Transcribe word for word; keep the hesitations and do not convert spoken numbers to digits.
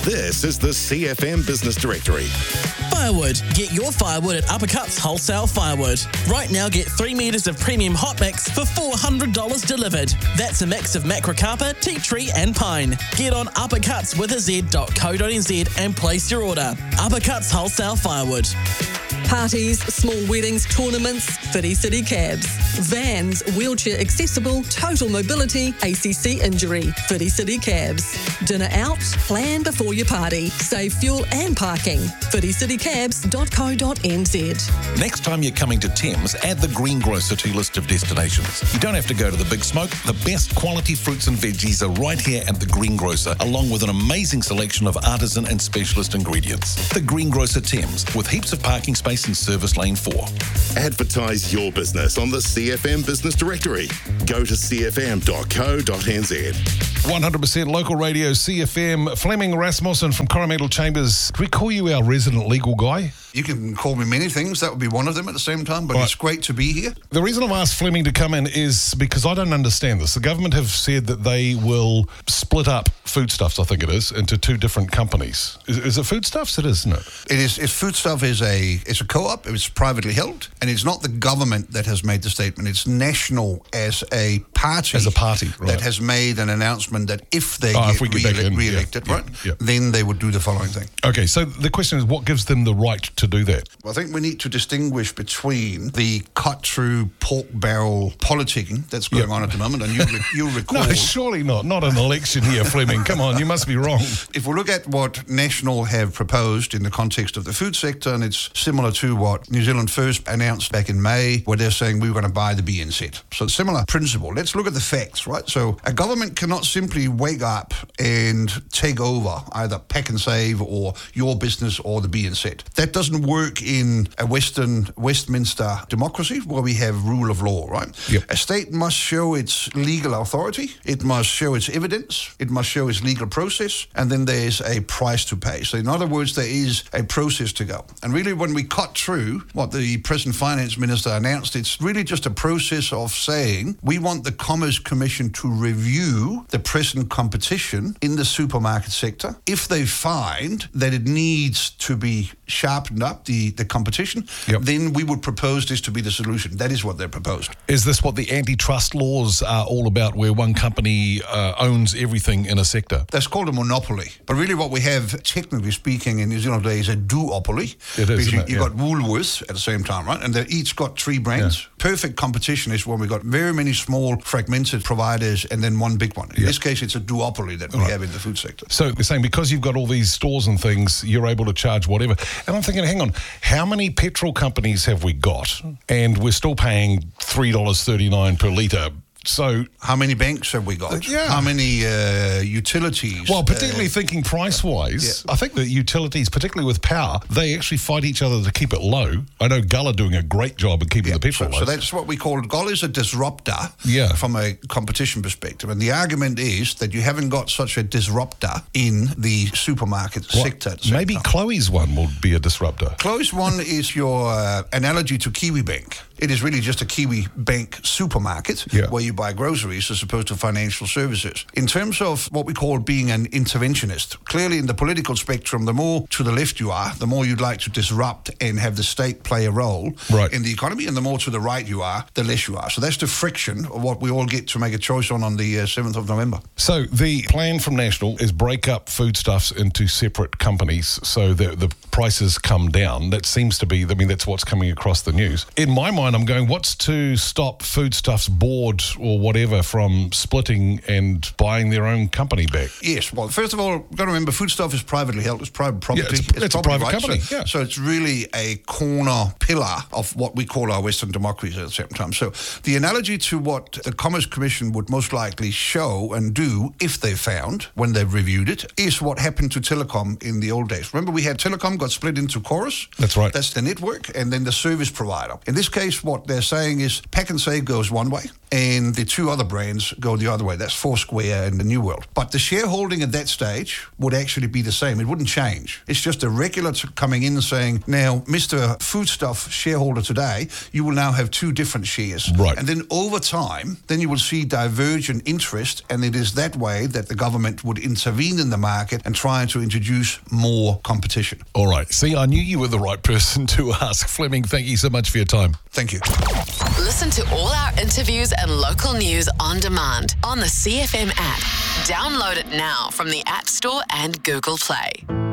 This is the C F M Business Directory. Firewood. Get your firewood at Uppercuts Wholesale Firewood. Right now, get three metres of premium hot mix for four hundred dollars delivered. That's a mix of macrocarpa, tea tree and pine. Get on uppercuts with a z dot co dot n z and place your order. Uppercuts Wholesale Firewood. Parties, small weddings, tournaments, Whiti City Cabs. Vans, wheelchair accessible, total mobility, A C C injury, Whiti City Cabs. Dinner out, plan before your party. Save fuel and parking. whiti city cabs dot co dot n z. Next time you're coming to Thames, add the Greengrocer to your list of destinations. You don't have to go to the big smoke. The best quality fruits and veggies are right here at the Greengrocer, along with an amazing selection of artisan and specialist ingredients. The Greengrocer Thames, with heaps of parking space in Service Lane four. Advertise your business on the C F M Business Directory. Go to c f m dot co dot n z. one hundred percent local radio, C F M. Fleming Rasmussen from Coromandel Chambers. Do we call you our resident legal guy? You can call me many things. That would be one of them at the same time, but Right. It's great to be here. The reason I've asked Fleming to come in is because I don't understand this. The government have said that they will split up Foodstuffs, I think it is, into two different companies. Is, is it Foodstuffs? It is, isn't it? It is. If Foodstuff is a it's a co-op, it's privately held, and it's not the government that has made the statement. It's National as a party, As a party, right. that has made an announcement that if they Oh, get, if we get back re- in, yeah, re-elected, yeah, right, yeah. then they would do the following thing. Okay, so the question is, what gives them the right to do that? Well, I think we need to distinguish between the cut-through pork barrel politicking that's going Yeah. on at the moment, and you re- you'll recall. No, surely not. Not an election here, Fleming. Come on, you must be wrong. If we look at what National have proposed in the context of the food sector, and it's similar to what New Zealand First announced back in May, where they're saying we were going to buy the B N Z. So similar principle. Let's look at the facts, right? So a government cannot simply wake up and take over either Pack and Save or your business or the B N Z. That doesn't work in a Western Westminster democracy where we have rule of law, right? Yep. A state must show its legal authority, it must show its evidence, it must show its legal process, and then there's a price to pay. So in other words, there is a process to go. And really when we cut through what the present finance minister announced, it's really just a process of saying we want the Commerce Commission to review the present competition in the supermarket sector. If they find that it needs to be sharpened up, the, the competition, Yep. then we would propose this to be the solution. That is what they're proposed. Is this what the antitrust laws are all about, where one company uh, owns everything in a sector? That's called a monopoly. But really what we have, technically speaking, in New Zealand today is a duopoly. It is, Because isn't you, it? you've Yeah. got Woolworths at the same time, right? And they've each got three brands. Yeah. Perfect competition is when we've got very many small fragmented providers and then one big one. In Yeah. this case, it's a duopoly that we Right. have in the food sector. So they're saying because you've got all these stores and things, you're able to charge whatever. And I'm thinking, hang on, how many petrol companies have we got? And we're still paying three dollars thirty-nine per litre. So, How many banks have we got? Uh, yeah. How many uh, utilities? well, particularly Uh, thinking price-wise, yeah. I think that utilities, particularly with power, they actually fight each other to keep it low. I know Gull are doing a great job at keeping the petrol So, low. so that's what we call it. Gull is a disruptor Yeah. from a competition perspective. And the argument is that you haven't got such a disruptor in the supermarket Well, sector. at the same maybe time. Chloe's one will be a disruptor. Close one is your uh, analogy to Kiwi Bank. It is really just a Kiwi Bank supermarket Yeah. where you buy groceries as opposed to financial services. In terms of what we call being an interventionist, clearly in the political spectrum, the more to the left you are, the more you'd like to disrupt and have the state play a role Right. in the economy, and the more to the right you are, the less you are. So that's the friction of what we all get to make a choice on on the uh, seventh of November. So the plan from National is break up foodstuffs into separate companies so that the prices come down. That seems to be, I mean, that's what's coming across the news. In my mind, I'm going, what's to stop Foodstuffs board or whatever from splitting and buying their own company back? Yes, well, first of all, we've got to remember, Foodstuff is privately held. It's private property. it's- it's a property private rights, company, So, yeah. so it's really a corner pillar of what we call our Western democracies at the same time. So the analogy to what the Commerce Commission would most likely show and do, if they found, when they've reviewed it, is what happened to Telecom in the old days. Remember, we had Telecom got got split into Chorus. That's right. That's the network, and then the service provider. In this case, what they're saying is Pack and Save goes one way, and the two other brands go the other way. That's Foursquare and the New World. But the shareholding at that stage would actually be the same. It wouldn't change. It's just a regulator coming in and saying, now, Mister Foodstuff shareholder today, you will now have two different shares. Right. And then over time, then you will see divergent interest, and it is that way that the government would intervene in the market and try to introduce more competition. All right. See, I knew you were the right person to ask. Fleming, thank you so much for your time. Thank you. Listen to all our interviews and local news on demand on the C F M app. Download it now from the App Store and Google Play.